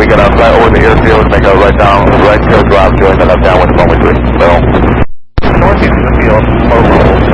we get outside over the airfield, make a right tail drop, join the left downwind runway